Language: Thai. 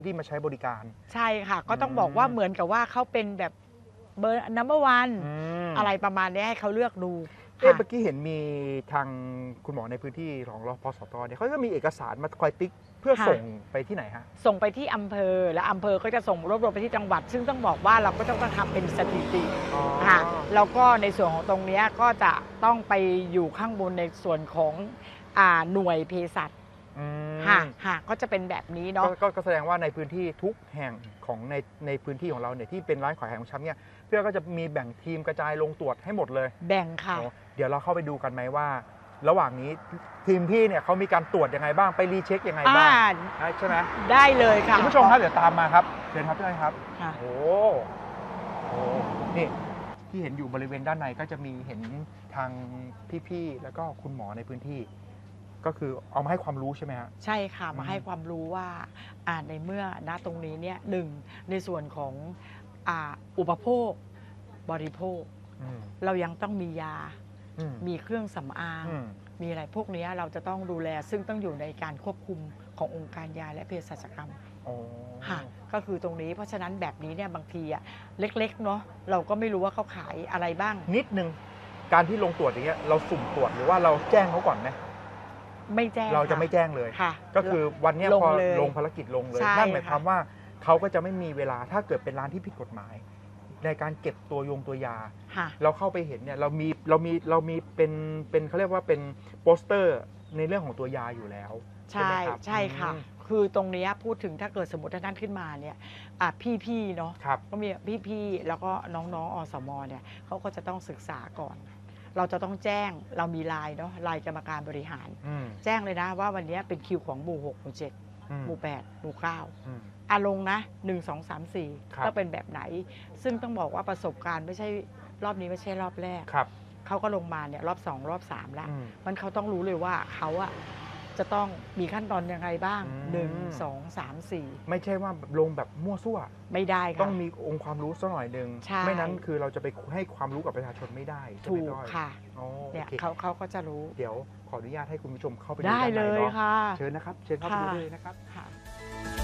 ที่มาใช้บริการใช่ค่ะก็ต้องบอกว่าเหมือนกับว่าเขาเป็นแบบเบอร์number one อะไรประมาณนี้ให้เขาเลือกดูเมื่อกี้เห็นมีทางคุณหมอในพื้นที่ของรพสตเนี่ยเขาจะมีเอกสารมาคอยติ๊กเพื่อส่งไปที่ไหนฮะส่งไปที่อำเภอและอำเภอก็จะส่งรวบรวมไปที่จังหวัดซึ่งต้องบอกว่าเราก็ต้องทำเป็นสถิติค่ะแล้วก็ในส่วนของตรงนี้ก็จะต้องไปอยู่ข้างบนในส่วนของหน่วยเภสัชค่ะก็จะเป็นแบบนี้เนาะก็แสดงว่าในพื้นที่ทุกแห่งของในพื้นที่ของเราเนี่ยที่เป็นร้านขายของชำเนี่ยเพื่อก็จะมีแบ่งทีมกระจายลงตรวจให้หมดเลยแบ่งค่ะเดี๋ยวเราเข้าไปดูกันไหมว่าระหว่างนี้ทีมพี่เนี่ยเขามีการตรวจยังไงบ้างไปรีเช็คยังไงบ้างใช่ไหมได้เลยค่ะคุณผู้ชมครับเดี๋ยวตามมาครับเชิญครับพี่อ้อยครับโอ้นี่ที่เห็นอยู่บริเวณด้านในก็จะมีเห็นทางพี่ๆแล้วก็คุณหมอในพื้นที่ก็คือเอามาให้ความรู้ใช่ไหมฮะใช่ค่ะมาให้ความรู้ว่าในเมื่อณตรงนี้เนี่ยหนึ่งในส่วนของอุปโภคบริโภคเรายังต้องมียามีเครื่องสำอางมีอะไรพวกนี้เราจะต้องดูแลซึ่งต้องอยู่ในการควบคุมขององค์การยาและเภสัชกรรมค่ะก็คือตรงนี้เพราะฉะนั้นแบบนี้เนี่ยบางทีเล็กๆเนาะเราก็ไม่รู้ว่าเขาขายอะไรบ้างนิดนึงการที่ลงตรวจอย่างเงี้ยเราสุ่มตรวจหรือว่าเราแจ้งเขาก่อนไหมไม่แจ้งเราจะไม่แจ้งเลยก็คือวันนี้พอลงภารกิจลงเลยนั่นหมายความว่าเขาก็จะไม่มีเวลาถ้าเกิดเป็นร้านที่ผิดกฎหมายในการเก็บตัวยาเราเข้าไปเห็นเนี่ยเรามีเป็นเขาเรียกว่าเป็นโปสเตอร์ในเรื่องของตัวยาอยู่แล้วใช่ใช่ค่ะคือตรงนี้พูดถึงถ้าเกิดสมมติท่านขึ้นมาเนี่ยพี่ๆเนาะก็มีพี่ๆแล้วก็น้องๆอสมเนี่ยเขาก็จะต้องศึกษาก่อนเราจะต้องแจ้งเรามีไลน์เนาะไลน์กรรมการบริหารแจ้งเลยนะว่าวันนี้เป็นคิวของหมู่6หมู่7หมู่8หมู่9ลงนะ1 2 3 4ก็เป็นแบบไหนซึ่งต้องบอกว่าประสบการณ์ไม่ใช่รอบนี้ไม่ใช่รอบแรกเขาก็ลงมาเนี่ยรอบ2รอบ3แล้วมันเขาต้องรู้เลยว่าเขาจะต้องมีขั้นตอนยังไงบ้าง1 2 3 4 ไม่ใช่ว่าลงแบบมั่วซั่วไม่ได้ค่ะต้องมีองค์ความรู้สักหน่อยนึงไม่นั้นคือเราจะไปให้ความรู้กับประชาชนไม่ได้ถูกค่ะเนี่ยเขาก็จะรู้เดี๋ยวขออนุญาตให้คุณผู้ชมเข้าไปดูได้เลยค่ะเชิญนะครับเชิญเข้าไปดูเลยนะครับ